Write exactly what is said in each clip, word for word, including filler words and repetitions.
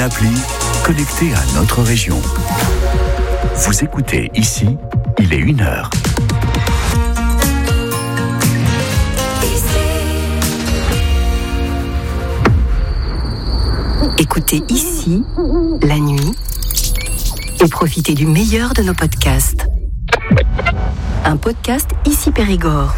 Appli connecté à notre région. Vous écoutez ici, il est une heure. Écoutez ici, la nuit, et profitez du meilleur de nos podcasts. Un podcast Ici Périgord.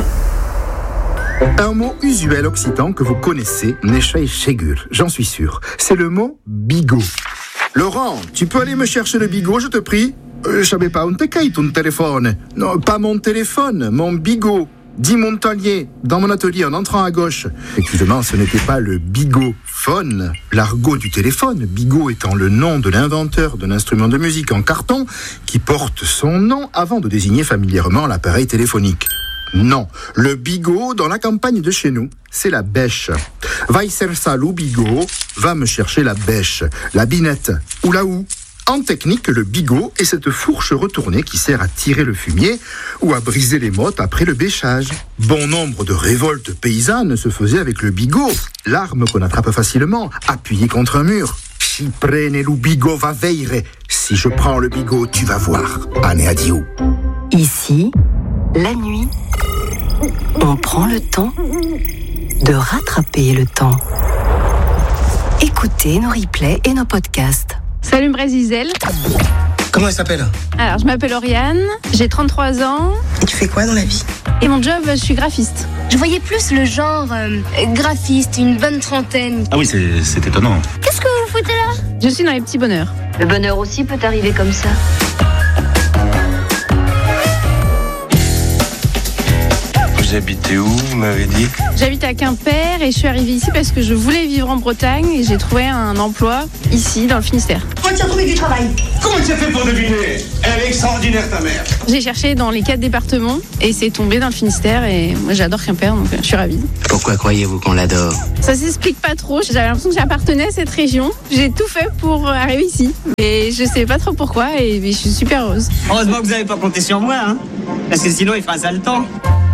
Un mot usuel occitan que vous connaissez, Necha Chegur, j'en suis sûr. C'est le mot bigot. Laurent, tu peux aller me chercher le bigot, je te prie? euh, Je savais pas, on te caille ton téléphone. Non, pas mon téléphone, mon bigot. Dit Montalier, dans mon atelier en entrant à gauche. Effectivement, ce n'était pas le bigophone, l'argot du téléphone, bigot étant le nom de l'inventeur d'un instrument de musique en carton qui porte son nom avant de désigner familièrement l'appareil téléphonique. Non, le bigot dans la campagne de chez nous, c'est la bêche. Vai ser salu bigot, va me chercher la bêche, la binette ou la houe. En technique, le bigot est cette fourche retournée qui sert à tirer le fumier ou à briser les mottes après le bêchage. Bon nombre de révoltes paysannes se faisaient avec le bigot, l'arme qu'on attrape facilement, appuyée contre un mur. Si prene lu bigot va veire, si je prends le bigot, tu vas voir. Ane adio. Ici, la nuit, on prend le temps de rattraper le temps. Écoutez nos replays et nos podcasts. Salut Brésisel. Comment elle s'appelle? Alors, je m'appelle Oriane, j'ai trente-trois ans. Et tu fais quoi dans la vie? Et mon job, je suis graphiste. Je voyais plus le genre euh, graphiste, une bonne trentaine. Ah oui, c'est, c'est étonnant. Qu'est-ce que vous foutez là? Je suis dans les petits bonheurs. Le bonheur aussi peut arriver comme ça. Vous habitez où, vous m'avez dit? J'habite à Quimper et je suis arrivée ici parce que je voulais vivre en Bretagne et j'ai trouvé un emploi ici, dans le Finistère. Comment tu as trouvé du travail? Comment tu as fait pour deviner? Elle est extraordinaire, ta mère. J'ai cherché dans les quatre départements et c'est tombé dans le Finistère et moi j'adore Quimper donc je suis ravie. Pourquoi croyez-vous qu'on l'adore? Ça s'explique pas trop, j'avais l'impression que j'appartenais à cette région. J'ai tout fait pour arriver ici et je sais pas trop pourquoi et je suis super heureuse. Heureusement que vous n'avez pas compté sur moi, hein, parce que sinon il fera ça le temps.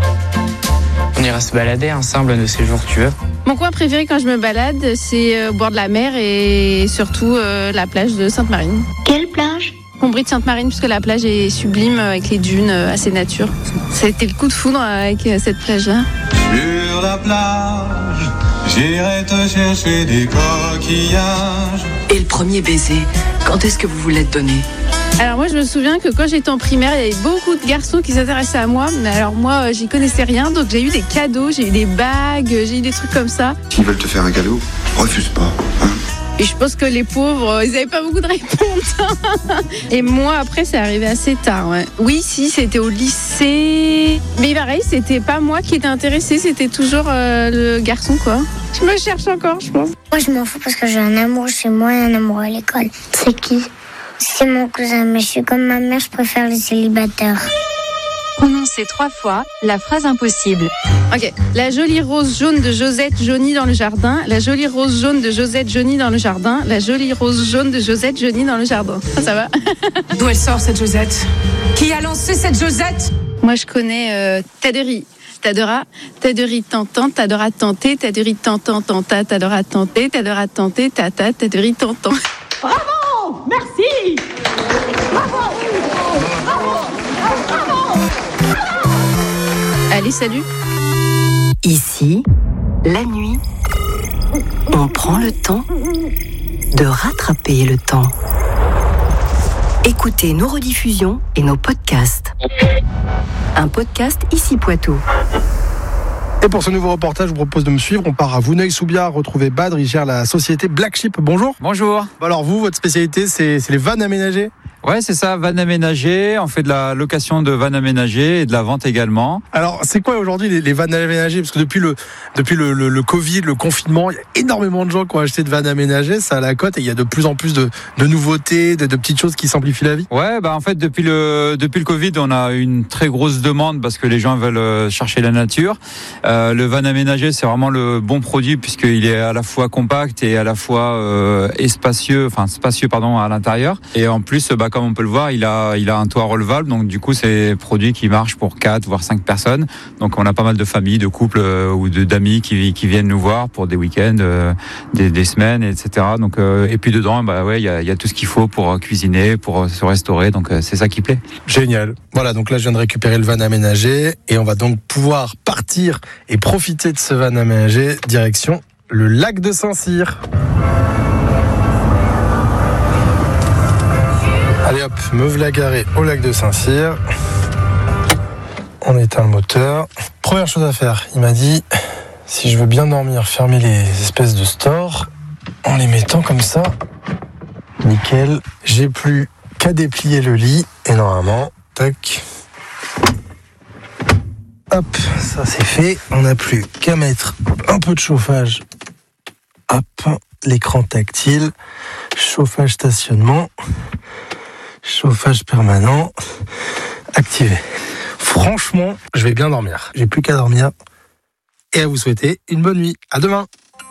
On ira se balader ensemble de ces jours tu veux. Mon coin préféré quand je me balade, c'est au bord de la mer et surtout euh, la plage de Sainte-Marine. Quelle plage? Combry de Sainte-Marine, puisque la plage est sublime avec les dunes assez nature. Ça a été le coup de foudre avec cette plage-là. Sur la plage, j'irai te chercher des coquillages. Et le premier baiser, quand est-ce que vous voulez te donner? Alors moi je me souviens que quand j'étais en primaire, il y avait beaucoup de garçons qui s'intéressaient à moi. Mais alors moi j'y connaissais rien, donc j'ai eu des cadeaux, j'ai eu des bagues, j'ai eu des trucs comme ça. S'ils veulent te faire un cadeau, refuse pas. Hein. Et je pense que les pauvres, ils n'avaient pas beaucoup de réponses. Et moi après c'est arrivé assez tard. Ouais. Oui si c'était au lycée. Mais pareil, c'était pas moi qui étais intéressée, c'était toujours euh, le garçon quoi. Je me cherche encore je pense. Moi je m'en fous parce que j'ai un amour chez moi et un amour à l'école. C'est qui? C'est mon cousin, mais je suis comme ma mère, je préfère les célibataires. Prononcez trois fois la phrase impossible. Ok. La jolie rose jaune de Josette jaunie dans le jardin. La jolie rose jaune de Josette jaunie dans le jardin. La jolie rose jaune de Josette jaunie dans le jardin. Ça, ça va? D'où elle sort cette Josette? Qui a lancé cette Josette? Moi, je connais euh, tas de riz. T'adoras, t'adoris tentant, t'adoras tenter, t'adoris tentant, tenta, t'adoras tenter, t'adoras tenter, tata, t'adoris tentant. Bravo! Merci! Bravo! Bravo! Bravo! Allez, salut! Ici, la nuit, on prend le temps de rattraper le temps. Écoutez nos rediffusions et nos podcasts. Un podcast Ici Poitou. Et pour ce nouveau reportage, je vous propose de me suivre. On part à Vouneuil-sous-Biard, retrouver Badr, il gère la société Black Sheep. Bonjour. Bonjour. Alors vous, votre spécialité, c'est, c'est les vannes aménagées? Ouais, c'est ça, vannes aménagées. On fait de la location de vannes aménagées et de la vente également. Alors, c'est quoi aujourd'hui les, les vannes aménagées? Parce que depuis le depuis le, le, le Covid, le confinement, il y a énormément de gens qui ont acheté de vannes aménagées. Ça a la cote et il y a de plus en plus de, de nouveautés, de, de petites choses qui simplifient la vie. Ouais, bah en fait, depuis le depuis le Covid, on a une très grosse demande parce que les gens veulent chercher la nature. Euh, le van aménagé, c'est vraiment le bon produit puisqu'il est à la fois compact et à la fois euh, espacieux, enfin spacieux pardon à l'intérieur. Et en plus, bah comme on peut le voir, il a, il a un toit relevable, donc du coup, c'est un produit qui marche pour quatre voire cinq personnes. Donc, on a pas mal de familles, de couples euh, ou de, d'amis qui, qui viennent nous voir pour des week-ends, euh, des, des semaines, et cetera. Donc, euh, et puis dedans, bah ouais, il y a, y a tout ce qu'il faut pour cuisiner, pour se restaurer. Donc, euh, c'est ça qui plaît. Génial. Voilà, donc là, je viens de récupérer le van aménagé et on va donc pouvoir partir et profiter de ce van aménagé direction le lac de Saint-Cyr. Allez hop, me voilà garé au lac de Saint-Cyr. On éteint le moteur. Première chose à faire, il m'a dit, si je veux bien dormir, fermer les espèces de stores en les mettant comme ça. Nickel. J'ai plus qu'à déplier le lit et normalement, tac. Hop, ça c'est fait. On n'a plus qu'à mettre un peu de chauffage. Hop, l'écran tactile, chauffage stationnement, chauffage permanent, activé. Franchement, je vais bien dormir. J'ai plus qu'à dormir et à vous souhaiter une bonne nuit. À demain.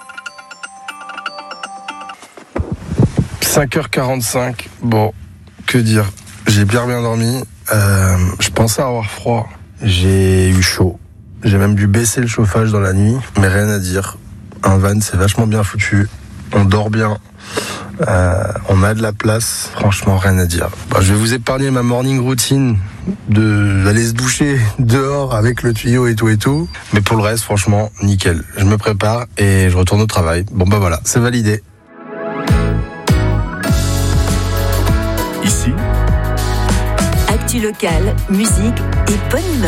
cinq heures quarante-cinq. Bon, que dire. J'ai bien bien dormi. Euh, je pensais avoir froid. J'ai eu chaud. J'ai même dû baisser le chauffage dans la nuit. Mais rien à dire. Un van, c'est vachement bien foutu. On dort bien. Euh, on a de la place. Franchement, rien à dire. Bah, je vais vous épargner ma morning routine de d'aller se doucher dehors avec le tuyau et tout et tout. Mais pour le reste, franchement, nickel. Je me prépare et je retourne au travail. Bon bah voilà, c'est validé. Ici, actu locale, musique et bonne humeur.